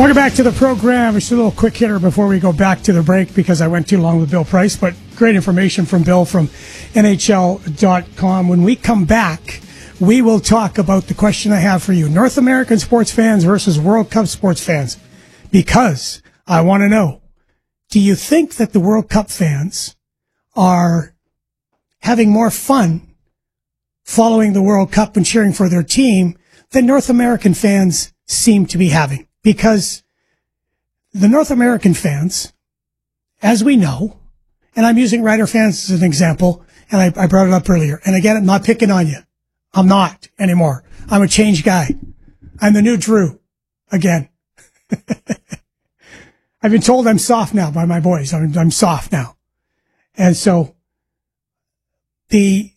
Welcome back to the program. Just a little quick hitter before we go back to the break because I went too long with Bill Price, but great information from Bill from NHL.com. When we come back, we will talk about the question I have for you. North American sports fans versus World Cup sports fans. Because I want to know, do you think that the World Cup fans are having more fun following the World Cup and cheering for their team than North American fans seem to be having? Because the North American fans, as we know, and I'm using Rider fans as an example, and I brought it up earlier, and again, I'm not picking on you. I'm not anymore. I'm a changed guy. I'm the new Drew again. I've been told I'm soft now by my boys. I'm soft now. And so the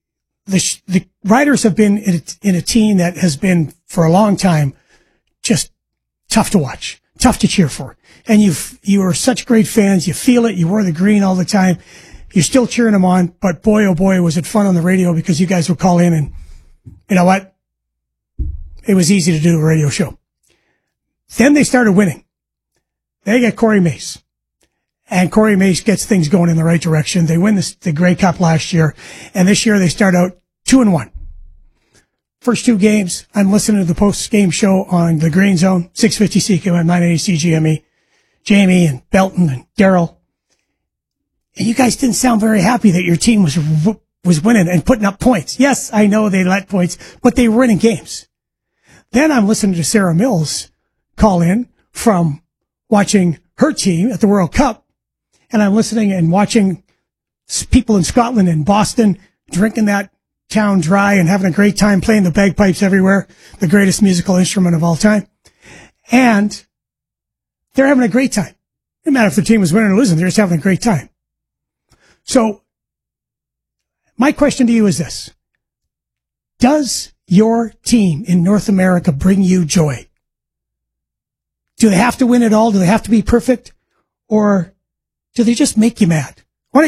Riders have been in a team that has been for a long time just tough to watch, tough to cheer for. And you are such great fans. You feel it. You wear the green all the time. You're still cheering them on. But boy, oh boy, was it fun on the radio because you guys would call in and you know what? It was easy to do a radio show. Then they started winning. They get Corey Mace. And Corey Mace gets things going in the right direction. They win the Grey Cup last year. And this year they start out 2-1. First two games, I'm listening to the post-game show on the Green Zone, 650 CKOM, 980 CGME, Jamie and Belton and Daryl. And you guys didn't sound very happy that your team was winning and putting up points. Yes, I know they let points, but they were winning games. Then I'm listening to Sarah Mills call in from watching her team at the World Cup, and I'm listening and watching people in Scotland and Boston drinking that town dry and having a great time playing the bagpipes everywhere, the greatest musical instrument of all time. And they're having a great time. No matter if the team was winning or losing, they're just having a great time. So my question to you is this. Does your team in North America bring you joy? Do they have to win it all? Do they have to be perfect? Or do they just make you mad?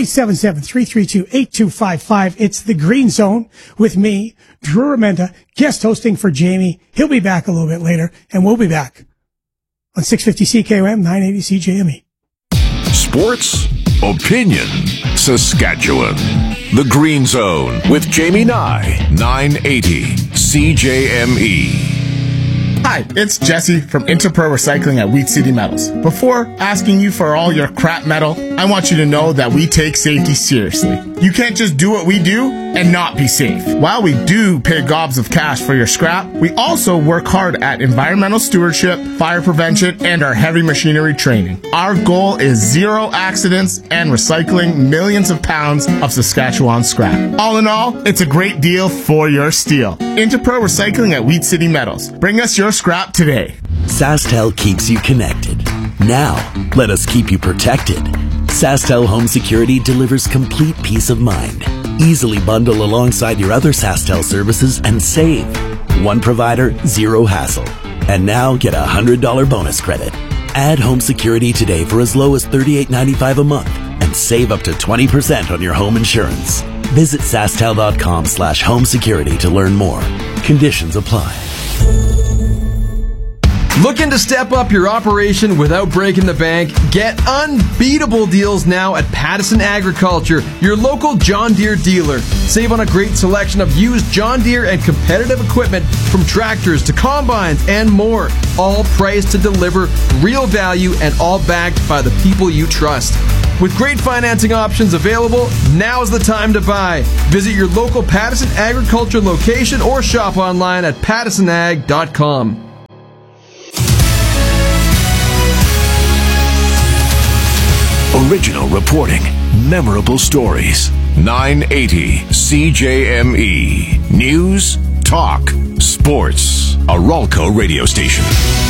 1-877-332-8255. It's the Green Zone with me, Drew Remenda, guest hosting for Jamie. He'll be back a little bit later, and we'll be back on 650 CKOM, 980 CJME. Sports, opinion, Saskatchewan. The Green Zone with Jamie Nye, 980 CJME. Hi, it's Jesse from Interpro Recycling at Wheat City Metals. Before asking you for all your crap metal, I want you to know that we take safety seriously. You can't just do what we do and not be safe. While we do pay gobs of cash for your scrap, we also work hard at environmental stewardship, fire prevention, and our heavy machinery training. Our goal is zero accidents and recycling millions of pounds of Saskatchewan scrap. All in all, it's a great deal for your steel. Interpro Recycling at Wheat City Metals. Bring us your scrap today. SaskTel keeps you connected. Now, let us keep you protected. SaskTel Home Security delivers complete peace of mind. Easily bundle alongside your other SaskTel services and save. One provider, zero hassle. And now get a $100 bonus credit. Add home security today for as low as $38.95 a month and save up to 20% on your home insurance. Visit SaskTel.com/home security to learn more. Conditions apply. Looking to step up your operation without breaking the bank? Get unbeatable deals now at Pattison Agriculture, your local John Deere dealer. Save on a great selection of used John Deere and competitive equipment from tractors to combines and more. All priced to deliver real value and all backed by the people you trust. With great financing options available, now's the time to buy. Visit your local Pattison Agriculture location or shop online at pattisonag.com. Original reporting, memorable stories. 980 CJME. News, talk, sports. A Ralco radio station.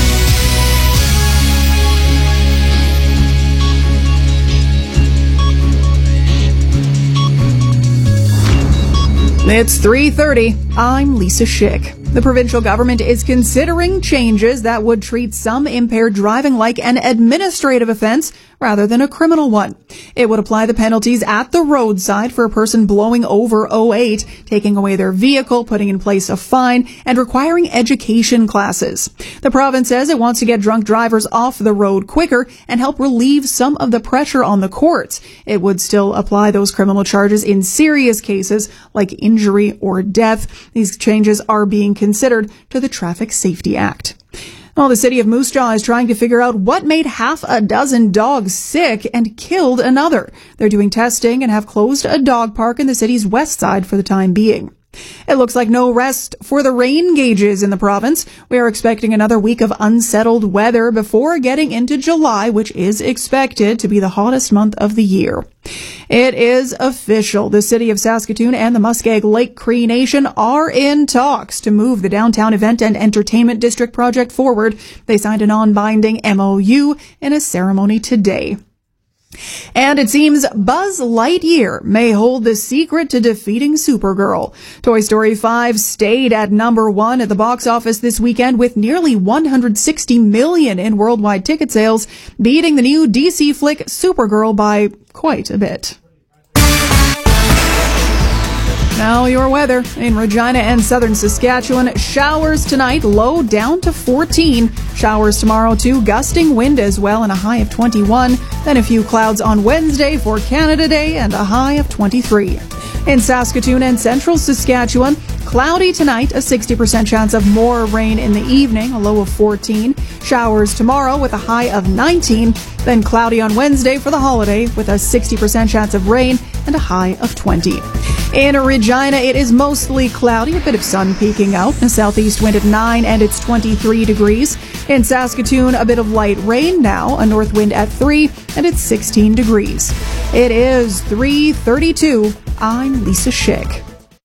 It's 3:30. I'm Lisa Schick. The provincial government is considering changes that would treat some impaired driving like an administrative offense rather than a criminal one. It would apply the penalties at the roadside for a person blowing over 08, taking away their vehicle, putting in place a fine, and requiring education classes. The province says it wants to get drunk drivers off the road quicker and help relieve some of the pressure on the courts. It would still apply those criminal charges in serious cases like injury or death. These changes are being considered to the Traffic Safety Act. Well, the city of Moose Jaw is trying to figure out what made half a dozen dogs sick and killed another. They're doing testing and have closed a dog park in the city's west side for the time being. It looks like no rest for the rain gauges in the province. We are expecting another week of unsettled weather before getting into July, which is expected to be the hottest month of the year. It is official. The city of Saskatoon and the Muskeg Lake Cree Nation are in talks to move the downtown event and entertainment district project forward. They signed a non-binding MOU in a ceremony today. And it seems Buzz Lightyear may hold the secret to defeating Supergirl. Toy Story 5 stayed at number 1 at the box office this weekend with nearly $160 million in worldwide ticket sales, beating the new DC flick Supergirl by quite a bit. Now your weather. In Regina and southern Saskatchewan, showers tonight, low down to 14. Showers tomorrow too, gusting wind as well, and a high of 21. Then a few clouds on Wednesday for Canada Day and a high of 23. In Saskatoon and central Saskatchewan, cloudy tonight, a 60% chance of more rain in the evening, a low of 14. Showers tomorrow with a high of 19. Then cloudy on Wednesday for the holiday with a 60% chance of rain and a high of 20. In Regina, it is mostly cloudy, a bit of sun peeking out, a southeast wind at 9 and it's 23 degrees. In Saskatoon, a bit of light rain now, a north wind at 3 and it's 16 degrees. It is 3:32. I'm Lisa Schick.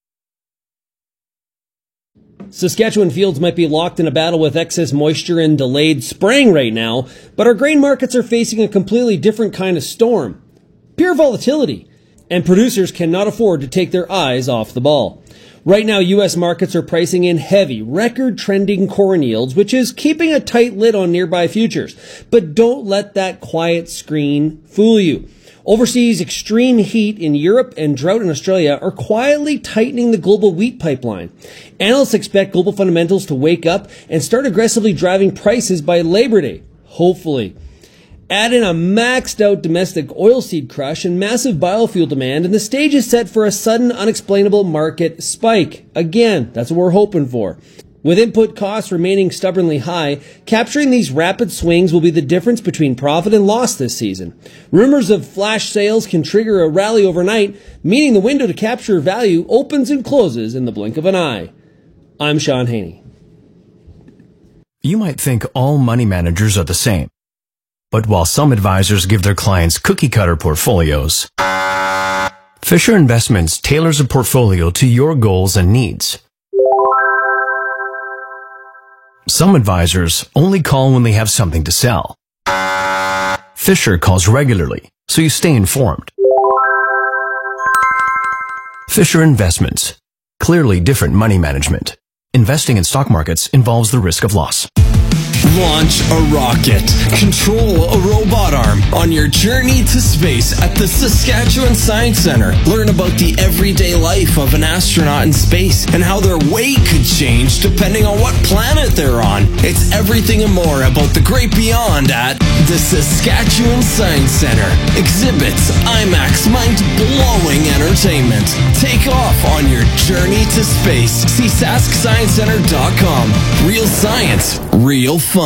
Saskatchewan fields might be locked in a battle with excess moisture and delayed spraying right now, but our grain markets are facing a completely different kind of storm. Pure volatility. And producers cannot afford to take their eyes off the ball. Right now, U.S. markets are pricing in heavy, record-trending corn yields, which is keeping a tight lid on nearby futures. But don't let that quiet screen fool you. Overseas, extreme heat in Europe and drought in Australia are quietly tightening the global wheat pipeline. Analysts expect global fundamentals to wake up and start aggressively driving prices by Labor Day, hopefully. Add in a maxed out domestic oilseed crush and massive biofuel demand, and the stage is set for a sudden unexplainable market spike. Again, that's what we're hoping for. With input costs remaining stubbornly high, capturing these rapid swings will be the difference between profit and loss this season. Rumors of flash sales can trigger a rally overnight, meaning the window to capture value opens and closes in the blink of an eye. I'm Sean Haney. You might think all money managers are the same. But while some advisors give their clients cookie-cutter portfolios, Fisher Investments tailors a portfolio to your goals and needs. Some advisors only call when they have something to sell. Fisher calls regularly, so you stay informed. Fisher Investments. Clearly different money management. Investing in stock markets involves the risk of loss. Launch a rocket. Control a robot arm on your journey to space at the Saskatchewan Science Centre. Learn about the everyday life of an astronaut in space and how their weight could change depending on what planet they're on. It's everything and more about the great beyond at the Saskatchewan Science Centre. Exhibits, IMAX, mind-blowing entertainment. Take off on your journey to space. See SaskScienceCenter.com. Real science, real fun.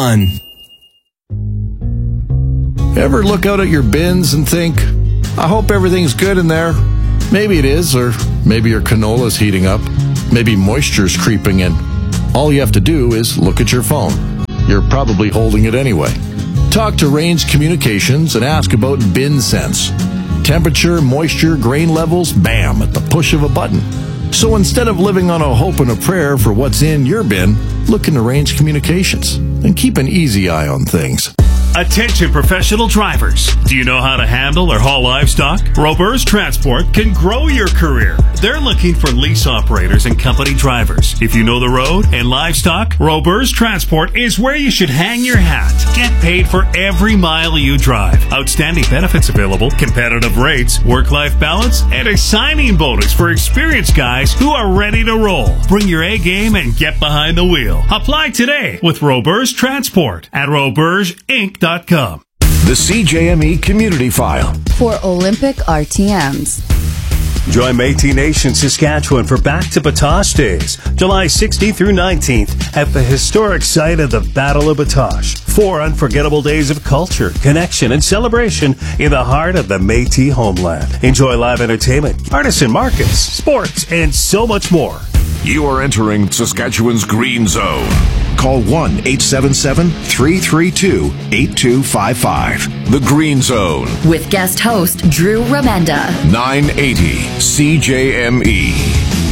Ever look out at your bins and think, I hope everything's good in there? Maybe it is, or maybe your canola's heating up. Maybe moisture's creeping in. All you have to do is look at your phone. You're probably holding it anyway. Talk to Range Communications and ask about Bin Sense. Temperature, moisture, grain levels, bam, at the push of a button. So instead of living on a hope and a prayer for what's in your bin, look into Range Communications and keep an easy eye on things. Attention professional drivers. Do you know how to handle or haul livestock? Robers Transport can grow your career. They're looking for lease operators and company drivers. If you know the road and livestock, Robers Transport is where you should hang your hat. Get paid for every mile you drive. Outstanding benefits available, competitive rates, work-life balance, and a signing bonus for experienced guys who are ready to roll. Bring your A game and get behind the wheel. Apply today with Robers Transport at robersinc.com. The CJME Community File for Olympic RTMs. Join Métis Nation Saskatchewan for Back to Batoche Days, July 16th through 19th at the historic site of the Battle of Batoche. 4 unforgettable days of culture, connection, and celebration in the heart of the Métis homeland. Enjoy live entertainment, artisan markets, sports, and so much more. You are entering Saskatchewan's Green Zone. Call 1-877-332-8255. The Green Zone. With guest host Drew Remenda. 980 CJME.